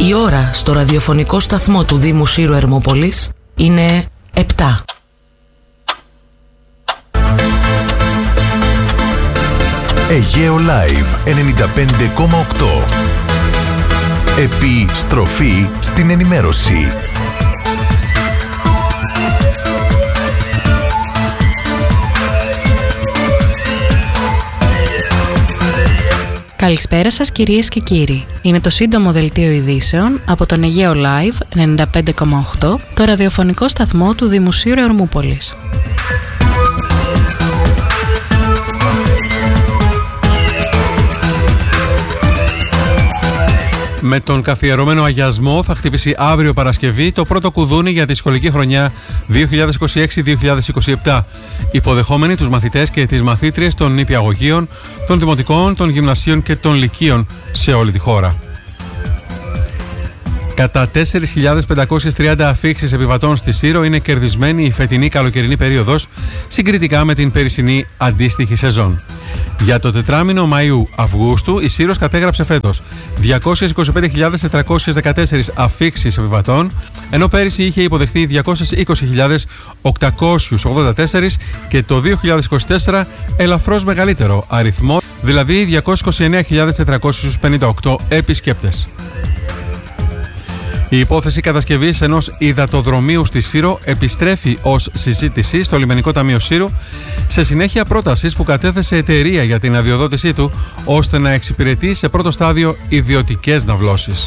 Η ώρα στο ραδιοφωνικό σταθμό του Δήμου Σύρου Ερμούπολης είναι 7. Αιγαίο Live 95,8. Επιστροφή στην ενημέρωση. Καλησπέρα σας κυρίες και κύριοι. Είναι το σύντομο δελτίο ειδήσεων από τον Αιγαίο Live 95,8, το ραδιοφωνικό σταθμό του Δήμου Σύρου Ερμούπολης. Με τον καθιερωμένο αγιασμό θα χτυπήσει αύριο Παρασκευή το πρώτο κουδούνι για τη σχολική χρονιά 2026-2027, υποδεχόμενοι τους μαθητές και τις μαθήτριες των νηπιαγωγείων, των δημοτικών, των γυμνασίων και των λυκείων σε όλη τη χώρα. Κατά 4.530 αφίξεις επιβατών στη Σύρο είναι κερδισμένη η φετινή καλοκαιρινή περίοδος συγκριτικά με την περσινή αντίστοιχη σεζόν. Για το τετράμινο Μαΐου-Αυγούστου η Σύρος κατέγραψε φέτος 225.414 αφίξεις επιβατών, ενώ πέρυσι είχε υποδεχθεί 220.884 και το 2024 ελαφρώς μεγαλύτερο αριθμό, δηλαδή 229.458 επισκέπτες. Η υπόθεση κατασκευής ενός υδατοδρομίου στη Σύρο επιστρέφει ως συζήτηση στο Λιμενικό Ταμείο Σύρου σε συνέχεια πρότασης που κατέθεσε εταιρεία για την αδειοδότησή του ώστε να εξυπηρετεί σε πρώτο στάδιο ιδιωτικές ναυλώσεις.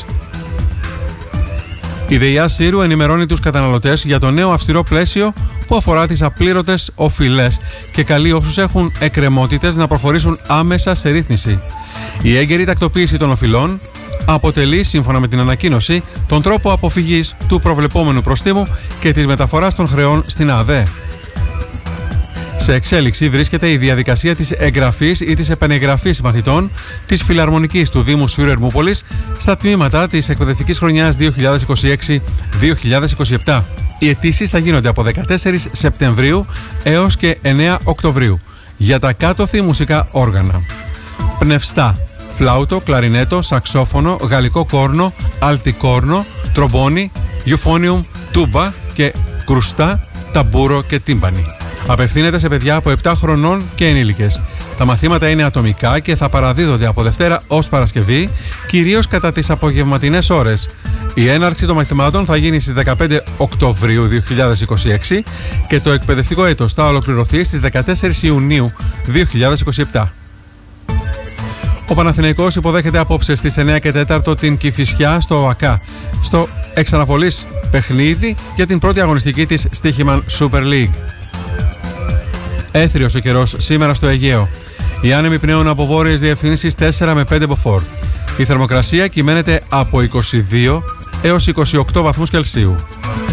Η ΔΕΙΑ Σύρου ενημερώνει τους καταναλωτές για το νέο αυστηρό πλαίσιο που αφορά τις απλήρωτες οφειλές και καλεί όσους έχουν εκκρεμότητες να προχωρήσουν άμεσα σε ρύθμιση. Η έγκαιρη τακτοποίηση των οφειλών αποτελεί, σύμφωνα με την ανακοίνωση, τον τρόπο αποφυγής του προβλεπόμενου προστίμου και της μεταφοράς των χρεών στην ΑΔΕ. Σε εξέλιξη βρίσκεται η διαδικασία της εγγραφής ή της επανεγγραφής μαθητών της Φιλαρμονικής του Δήμου Σύρου Ερμούπολης στα τμήματα της εκπαιδευτικής χρονιάς 2026-2027. Οι αιτήσεις θα γίνονται από 14 Σεπτεμβρίου έως και 9 Οκτωβρίου για τα κάτωθι μουσικά όργανα. Πνευστά, φλάουτο, κλαρινέτο, σαξόφωνο, γαλλικό κόρνο, αλτικόρνο, τρομπόνι, γιουφόνιουμ, τούμπα και κρουστά, ταμπούρο και τύμπανι. Απευθύνεται σε παιδιά από 7 χρονών και ενήλικες. Τα μαθήματα είναι ατομικά και θα παραδίδονται από Δευτέρα ως Παρασκευή, κυρίως κατά τις απογευματινές ώρες. Η έναρξη των μαθημάτων θα γίνει στις 15 Οκτωβρίου 2026 και το εκπαιδευτικό έτος θα ολοκληρωθεί στις 14 Ιουνίου 2027. Ο Παναθηναϊκός υποδέχεται απόψε στις 9 και 4 την Κηφισιά στο ΟΑΚΑ, στο εξαναβολής παιχνίδι για την πρώτη αγωνιστική της Στοίχημαν Super League. Έθριος ο καιρός σήμερα στο Αιγαίο. Οι άνεμοι πνέουν από βόρειες διευθύνσεις 4 με 5 μποφόρ. Η θερμοκρασία κυμαίνεται από 22 έως 28 βαθμούς Κελσίου.